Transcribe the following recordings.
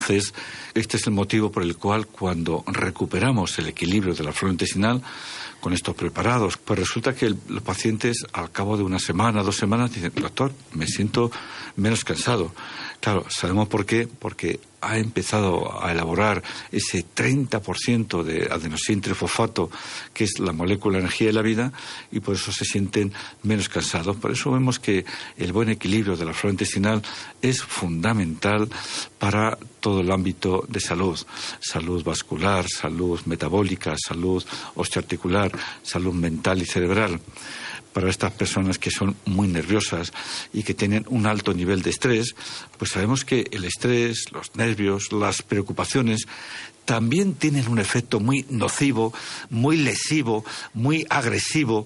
Entonces, este es el motivo por el cual cuando recuperamos el equilibrio de la flora intestinal con estos preparados, pues resulta que los pacientes al cabo de una semana, 2 semanas, dicen: doctor, me siento menos cansado. Claro, ¿sabemos por qué? Porque ha empezado a elaborar ese 30% de adenosíntrifosfato, que es la molécula de energía de la vida, y por eso se sienten menos cansados. Por eso vemos que el buen equilibrio de la flora intestinal es fundamental para todo el ámbito de salud. Salud vascular, salud metabólica, salud osteoarticular, salud mental y cerebral. Para estas personas que son muy nerviosas y que tienen un alto nivel de estrés, pues sabemos que el estrés, los nervios, las preocupaciones también tienen un efecto muy nocivo, muy lesivo, muy agresivo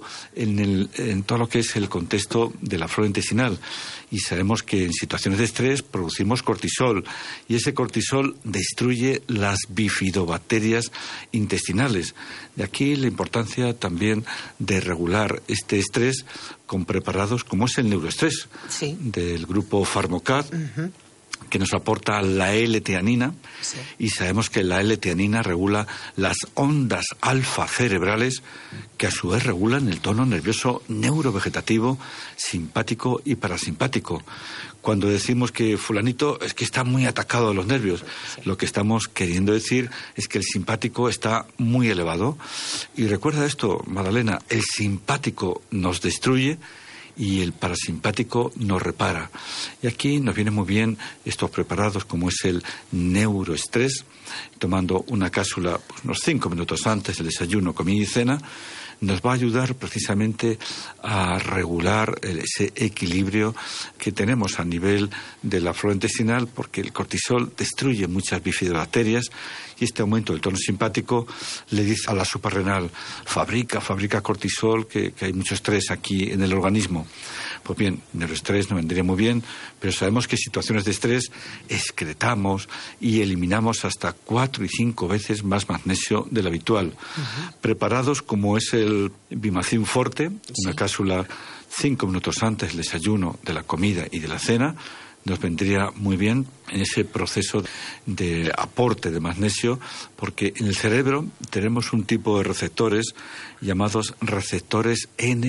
en todo lo que es el contexto de la flora intestinal. Y sabemos que en situaciones de estrés producimos cortisol, y ese cortisol destruye las bifidobacterias intestinales. De aquí la importancia también de regular este estrés con preparados como es el neuroestrés, sí, del grupo Pharmocat, que nos aporta la L-teanina, sí, y sabemos que la L-teanina regula las ondas alfa cerebrales, que a su vez regulan el tono nervioso neurovegetativo, simpático y parasimpático. Cuando decimos que fulanito es que está muy atacado de los nervios, sí, lo que estamos queriendo decir es que el simpático está muy elevado. Y recuerda esto, Magdalena, el simpático nos destruye y el parasimpático nos repara. Y aquí nos vienen muy bien estos preparados como es el neuroestrés, tomando una cápsula pues, unos 5 minutos antes del desayuno, comida y cena, nos va a ayudar precisamente a regular ese equilibrio que tenemos a nivel de la flora intestinal, porque el cortisol destruye muchas bifidobacterias y este aumento del tono simpático le dice a la suprarrenal: fabrica cortisol, que hay mucho estrés aquí en el organismo. Pues bien, neuroestrés nos vendría muy bien, pero sabemos que en situaciones de estrés excretamos y eliminamos hasta 4 y 5 veces más magnesio del habitual. Preparados como es el Bimacin Forte, sí, una cápsula 5 minutos antes del desayuno, de la comida y de la cena, nos vendría muy bien en ese proceso de aporte de magnesio, porque en el cerebro tenemos un tipo de receptores llamados receptores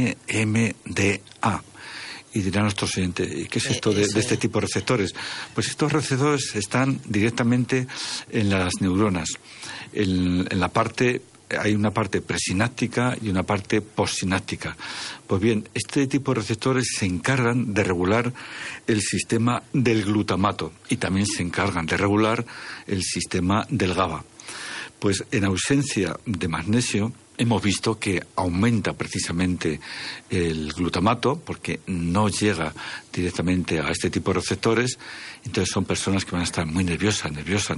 NMDA. Y dirán nuestros oyentes: ¿qué es esto de este tipo de receptores? Pues estos receptores están directamente en las neuronas. En la parte, hay una parte presináptica y una parte postsináptica. Pues bien, este tipo de receptores se encargan de regular el sistema del glutamato y también se encargan de regular el sistema del GABA. Pues en ausencia de magnesio, hemos visto que aumenta precisamente el glutamato porque no llega directamente a este tipo de receptores. Entonces son personas que van a estar muy nerviosas,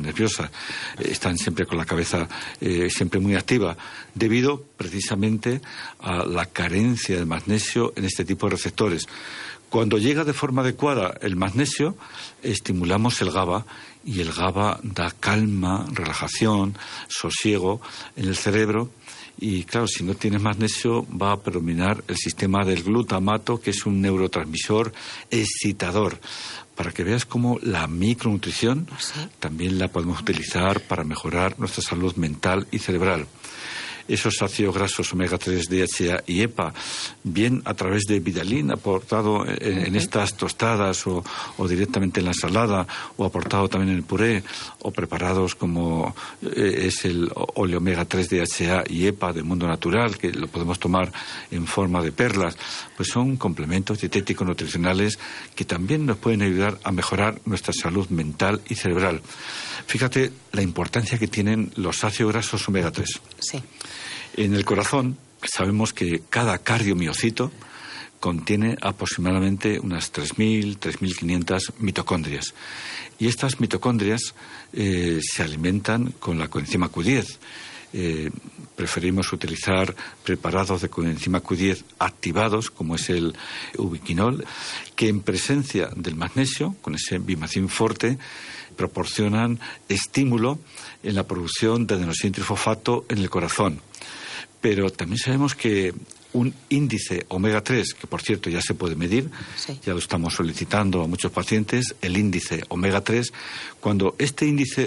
están siempre con la cabeza siempre muy activa, debido precisamente a la carencia de magnesio en este tipo de receptores. Cuando llega de forma adecuada el magnesio, estimulamos el GABA, y el GABA da calma, relajación, sosiego en el cerebro. Y claro, si no tienes magnesio va a predominar el sistema del glutamato, que es un neurotransmisor excitador. Para que veas cómo la micronutrición, ¿sí?, también la podemos utilizar para mejorar nuestra salud mental y cerebral. Esos ácidos grasos omega 3, DHA y EPA, bien a través de Vidalin, aportado en estas tostadas o directamente en la ensalada, o aportado también en el puré, o preparados como es el óleo omega 3, DHA y EPA del mundo natural, que lo podemos tomar en forma de perlas, pues son complementos dietéticos nutricionales que también nos pueden ayudar a mejorar nuestra salud mental y cerebral. Fíjate la importancia que tienen los ácidos grasos omega 3. Sí. En el corazón sabemos que cada cardiomiocito contiene aproximadamente unas 3.000, 3.500 mitocondrias. Y estas mitocondrias se alimentan con la coenzima Q10. Preferimos utilizar preparados de coenzima Q10 activados, como es el ubiquinol, que en presencia del magnesio, con ese Bimacin Forte, proporcionan estímulo en la producción de adenosíntrifosfato en el corazón. Pero también sabemos que un índice omega 3, que por cierto ya se puede medir, sí, ya lo estamos solicitando a muchos pacientes, el índice omega 3, cuando este índice